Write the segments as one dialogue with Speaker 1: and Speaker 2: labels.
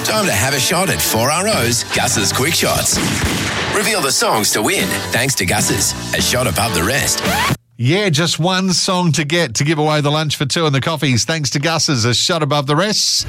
Speaker 1: Time to have a shot at 4RO's Gus's Quick Shots. Reveal the songs to win, thanks to Gus's, a shot above the rest.
Speaker 2: Yeah, just one song to get to give away the lunch for two and the coffees, thanks to Gus's, a shot above the rest.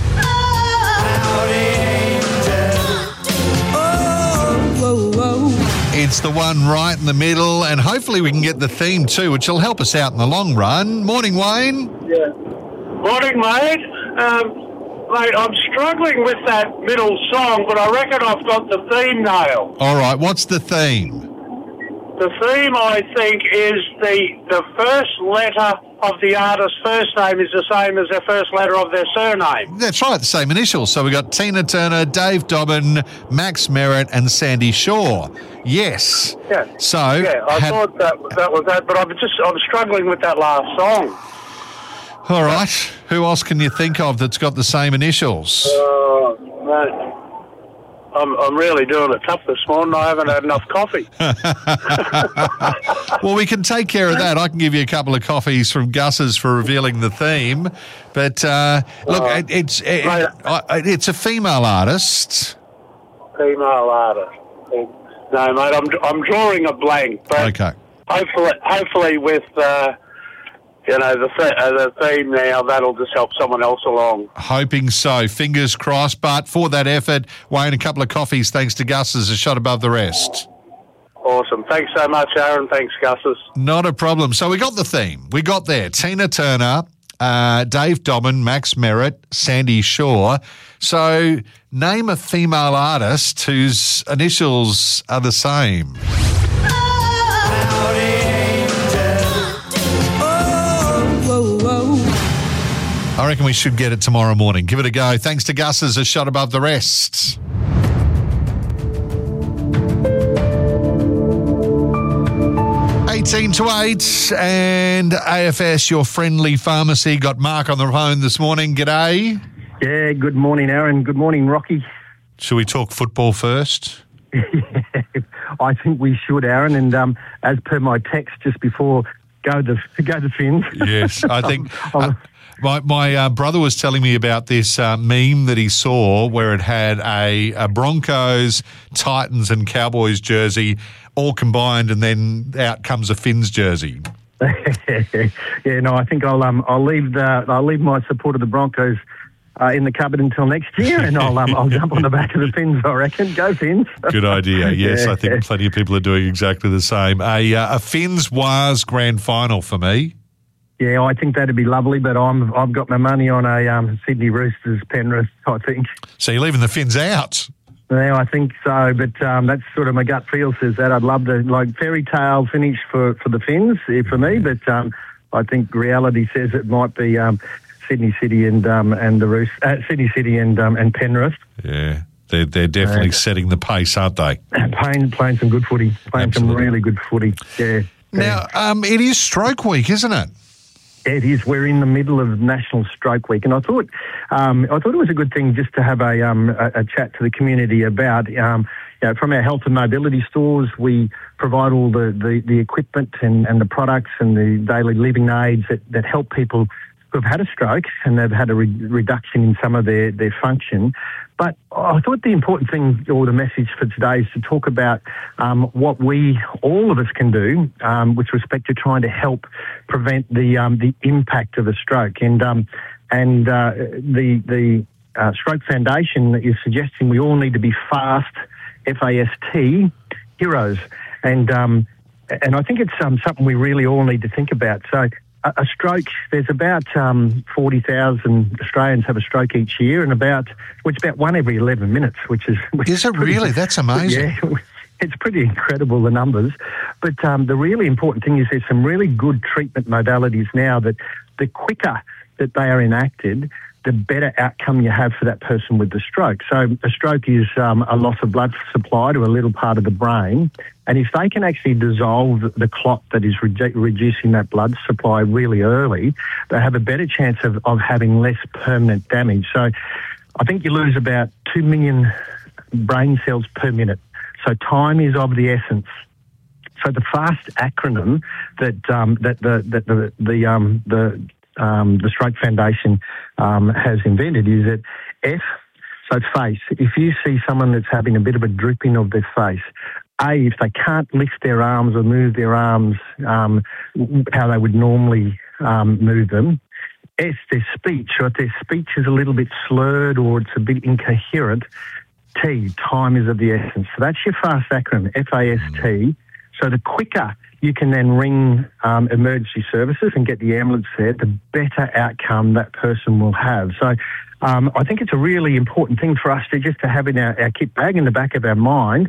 Speaker 2: It's the one right in the middle, and hopefully we can get the theme too, which will help us out in the long run. Morning, Wayne.
Speaker 3: Yeah. Morning, mate. Mate, I'm struggling with that middle song, but I reckon I've got the theme nailed.
Speaker 2: All right, what's the theme?
Speaker 3: The theme, I think, is the first letter of the artist's first name is the same as their first letter of their surname.
Speaker 2: That's right, the same initials. So we got Tina Turner, Dave Dobbin, Max Merritt, and Sandy Shaw. Yes.
Speaker 3: Yeah.
Speaker 2: So
Speaker 3: yeah, I thought that was that, but I'm struggling with that last song.
Speaker 2: All right. Who else can you think of that's got the same initials?
Speaker 3: Mate, I'm really doing it tough this morning. I haven't had enough coffee.
Speaker 2: Well, we can take care of that. I can give you a couple of coffees from Gus's for revealing the theme. But look, it's a female artist.
Speaker 3: Female artist. No, mate, I'm drawing a blank. But
Speaker 2: okay.
Speaker 3: Hopefully with the theme now, that'll just help someone else along.
Speaker 2: Hoping so. Fingers crossed. But for that effort, Wayne, a couple of coffees thanks to Gus's, a shot above the rest.
Speaker 3: Awesome. Thanks so much, Aaron. Thanks, Gus's.
Speaker 2: Not a problem. So we got the theme. We got there. Tina Turner, Dave Dobbin, Max Merritt, Sandy Shaw. So name a female artist whose initials are the same. I reckon we should get it tomorrow morning. Give it a go. Thanks to Gus's, a shot above the rest. $18 to 8 and AFS, your friendly pharmacy, got Mark on the phone this morning. G'day.
Speaker 4: Yeah, good morning, Aaron. Good morning, Rocky.
Speaker 2: Should we talk football first?
Speaker 4: I think we should, Aaron. And as per my text just before, go the Finns.
Speaker 2: Yes, I think my brother was telling me about this meme that he saw where it had a Broncos, Titans and Cowboys jersey all combined, and then out comes a Finns jersey.
Speaker 4: Yeah, no, I think I'll leave my support of the Broncos in the cupboard until next year, and I'll jump on the back of the Finns, I reckon. Go Finns.
Speaker 2: Good idea. Yes,
Speaker 4: Yeah.
Speaker 2: I think plenty of people are doing exactly the same. A Finns-Wars grand final for me.
Speaker 4: Yeah, I think that'd be lovely, but I've got my money on a Sydney Roosters Penrith, I think.
Speaker 2: So you're leaving the Finns out?
Speaker 4: Yeah, I think so, but that's sort of my gut feel says that. I'd love to, fairy tale finish for the Finns, for me, but I think reality says it might be Sydney City and the Sydney City and Penrith.
Speaker 2: Yeah, they're definitely setting the pace, aren't they?
Speaker 4: Playing some good footy, some really good footy. Yeah.
Speaker 2: Now, it is Stroke Week, isn't it?
Speaker 4: It is. We're in the middle of National Stroke Week, and I thought it was a good thing just to have a chat to the community about. From our health and mobility stores, we provide all the equipment and the products and the daily living aids that help people who have had a stroke and they've had a reduction in some of their function. But I thought the important thing, or the message for today, is to talk about what all of us can do with respect to trying to help prevent the impact of a stroke. And the Stroke Foundation is suggesting we all need to be FAST, F-A-S-T, heroes. And I think it's something we really all need to think about. So a stroke, there's about 40,000 Australians have a stroke each year, and it's about one every 11 minutes, which is...
Speaker 2: Is it really? That's amazing.
Speaker 4: Yeah, it's pretty incredible, the numbers. But the really important thing is there's some really good treatment modalities now that the quicker that they are enacted, the better outcome you have for that person with the stroke. So a stroke is a loss of blood supply to a little part of the brain. And if they can actually dissolve the clot that is reducing that blood supply really early, they have a better chance of having less permanent damage. So I think you lose about 2 million brain cells per minute. So time is of the essence. So the FAST acronym that the Stroke Foundation has invented is that F, So face, if you see someone that's having a bit of a drooping of their face, if they can't lift their arms or move their arms how they would normally move them. S, their speech, or if their speech is a little bit slurred or it's a bit incoherent. T, time is of the essence. So that's your FAST acronym, FAST. So the quicker you can then ring emergency services and get the ambulance there, the better outcome that person will have. So I think it's a really important thing for us to have in our kit bag in the back of our mind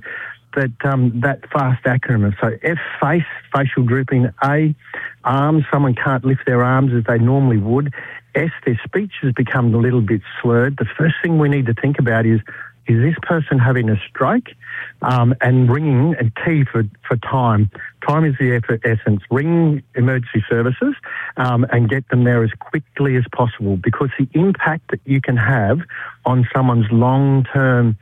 Speaker 4: that FAST acronym. So F, face, facial drooping. A, arms, someone can't lift their arms as they normally would. S, their speech has become a little bit slurred. The first thing we need to think about is this person having a stroke? And ringing, and T for time. Time is the essence. Ring emergency services and get them there as quickly as possible, because the impact that you can have on someone's long-term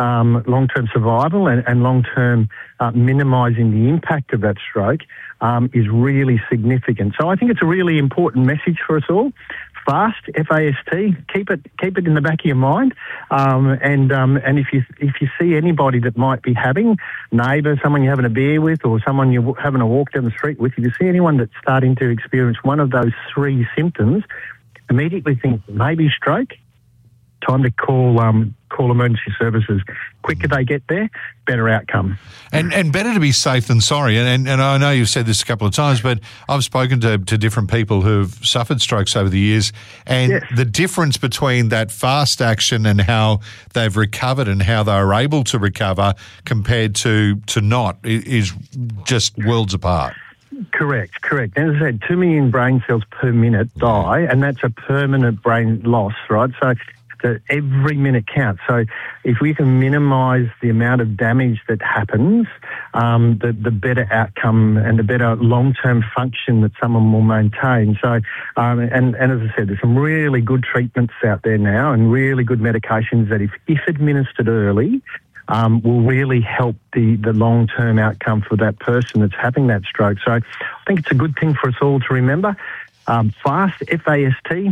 Speaker 4: survival and long-term minimising the impact of that stroke is really significant. So I think it's a really important message for us all. FAST, F-A-S-T. Keep it in the back of your mind. And if you see anybody that might be having, neighbour, someone you're having a beer with, or someone you're having a walk down the street with, if you see anyone that's starting to experience one of those three symptoms, immediately think maybe stroke. Time to call emergency services. Quicker they get there, better outcome.
Speaker 2: And better to be safe than sorry. And I know you've said this a couple of times, but I've spoken to different people who've suffered strokes over the years, and yes, the difference between that fast action and how they've recovered and how they were able to recover compared to not is just worlds apart.
Speaker 4: Correct. As I said, 2 million brain cells per minute die, and that's a permanent brain loss, right? So every minute counts. So if we can minimise the amount of damage that happens, the better outcome and the better long-term function that someone will maintain. So, and as I said, there's some really good treatments out there now and really good medications that if administered early, will really help the long-term outcome for that person that's having that stroke. So I think it's a good thing for us all to remember. FAST, F-A-S-T,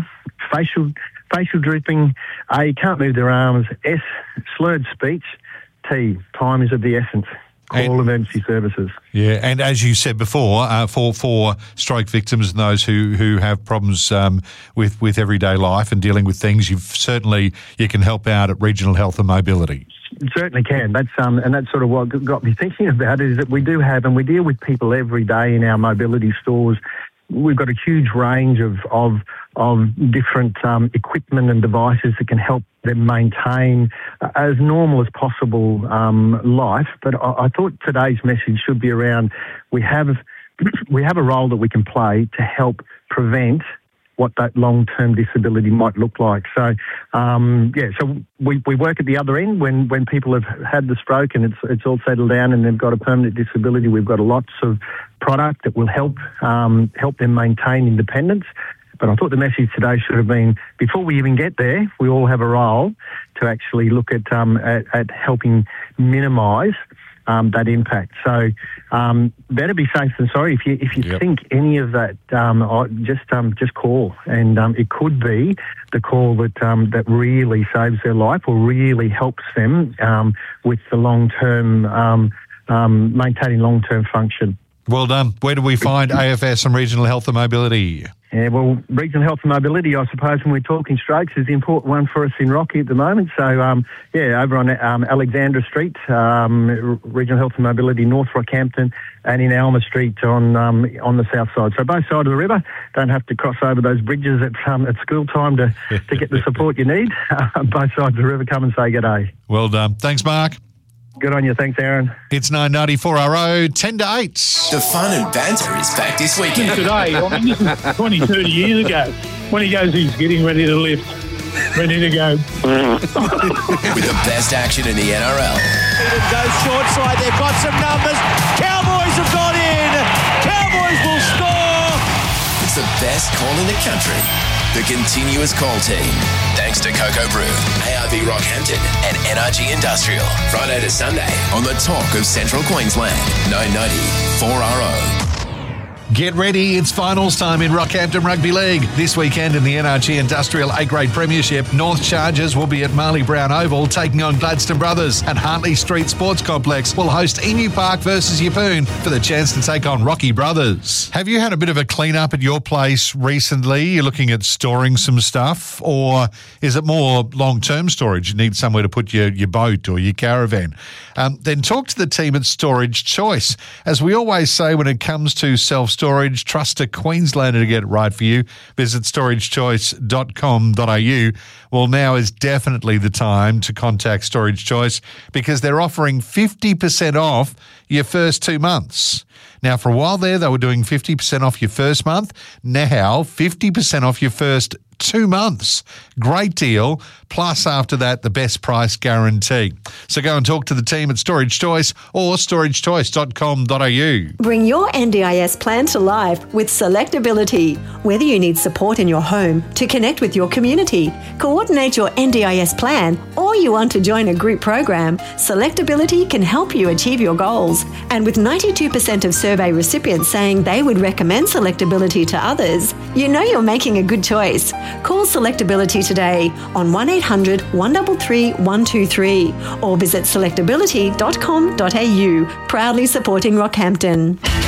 Speaker 4: facial drooping. A, you can't move their arms. S, slurred speech. T, time is of the essence. Call emergency services.
Speaker 2: Yeah, and as you said before, for stroke victims and those who have problems with everyday life and dealing with things, you can help out at Regional Health and Mobility.
Speaker 4: Certainly can. That's and that's sort of what got me thinking about it, is that we do have, and we deal with people every day in our mobility stores. We've got a huge range of different equipment and devices that can help them maintain as normal as possible life. But I thought today's message should be around we have a role that we can play to help prevent what that long-term disability might look like. So, so we work at the other end when people have had the stroke and it's all settled down and they've got a permanent disability. We've got lots of product that will help them maintain independence. But I thought the message today should have been, before we even get there, we all have a role to actually look at helping minimise that impact. So better be safe than sorry. If you think any of that, just call, and it could be the call that really saves their life or really helps them with the long-term maintaining long-term function.
Speaker 2: Well done. Where do we find AFS and Regional Health and Mobility?
Speaker 4: Yeah, well, Regional Health and Mobility, I suppose, when we're talking strokes, is the important one for us in Rocky at the moment. So, over on Alexandra Street, Regional Health and Mobility, North Rockhampton, and in Alma Street on the south side. So both sides of the river. Don't have to cross over those bridges at school time to get the support you need. Both sides of the river, come and say g'day.
Speaker 2: Well done. Thanks, Mark.
Speaker 4: Good on you. Thanks, Aaron.
Speaker 2: It's 9:90 4RO, 10 to 8.
Speaker 1: The fun and banter is back this weekend.
Speaker 5: Today, I mean, this is 20, 30 years ago. When he goes, he's getting ready to lift. Ready to go.
Speaker 1: With the best action in the NRL.
Speaker 6: Eden goes short side. They've got some numbers. Cowboys have got in. Cowboys will score.
Speaker 1: It's the best call in the country. The continuous call team. Thanks to Cocoa Brew, ARB Rockhampton and NRG Industrial. Friday to Sunday on the talk of Central Queensland. 990 4RO.
Speaker 2: Get ready, it's finals time in Rockhampton Rugby League. This weekend in the NRG Industrial A-Grade Premiership, North Chargers will be at Marley Brown Oval taking on Gladstone Brothers, and Hartley Street Sports Complex will host Emu Park versus Yeppoon for the chance to take on Rocky Brothers. Have you had a bit of a clean-up at your place recently? You're looking at storing some stuff, or is it more long-term storage? You need somewhere to put your boat or your caravan. Then talk to the team at Storage Choice. As we always say when it comes to self-storage, trust a Queenslander to get it right for you. Visit storagechoice.com.au. Well, now is definitely the time to contact Storage Choice because they're offering 50% off your first 2 months. Now, for a while there, they were doing 50% off your first month. Now, 50% off your first 2 months. Great deal. Plus, after that, the best price guarantee. So go and talk to the team at Storage Choice or storagechoice.com.au.
Speaker 7: Bring your NDIS plan to life with Selectability. Whether you need support in your home to connect with your community, coordinate your NDIS plan, or you want to join a group program, Selectability can help you achieve your goals. And with 92% of survey recipients saying they would recommend Selectability to others, you know you're making a good choice. Call Selectability today on 1800 133 123 or visit selectability.com.au. Proudly supporting Rockhampton.